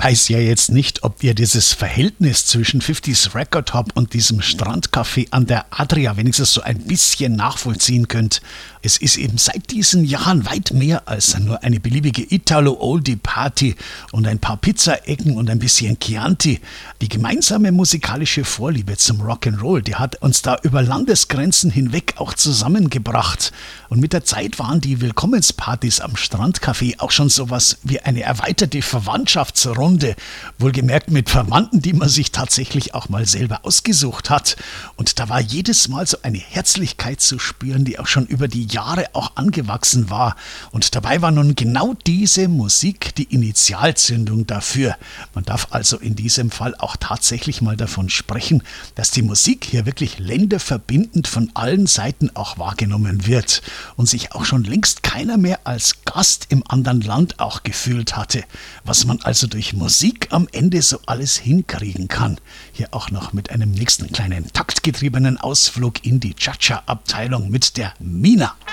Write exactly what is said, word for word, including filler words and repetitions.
weiß ja jetzt nicht, ob ihr dieses Verhältnis zwischen fünfziger Record Hop und diesem Strandcafé an der Adria wenigstens so ein bisschen nachvollziehen könnt. Es ist eben seit diesen Jahren weit mehr als nur eine beliebige Italo-Oldie-Party und ein paar Pizzaecken und ein bisschen Chianti. Die gemeinsame musikalische Vorliebe zum Rock'n'Roll, die hat uns da über Landesgrenzen hinweg auch zusammengebracht. Und mit der Zeit waren die Willkommenspartys am Strandcafé auch schon sowas wie eine erweiterte Verwandtschaftsrunde. Wohlgemerkt mit Verwandten, die man sich tatsächlich auch mal selber ausgesucht hat. Und da war jedes Mal so eine Herzlichkeit zu spüren, die auch schon über die Jahre auch angewachsen war. Und dabei war nun genau diese Musik die Initialzündung dafür. Man darf also in diesem Fall auch tatsächlich mal davon sprechen, dass die Musik hier wirklich länderverbindend von allen Seiten auch wahrgenommen wird und sich auch schon längst keiner mehr als Gast im anderen Land auch gefühlt hatte. Was man also durch Musik am Ende so alles hinkriegen kann. Hier auch noch mit einem nächsten kleinen taktgetriebenen Ausflug in die Cha-Cha-Abteilung mit der Mina.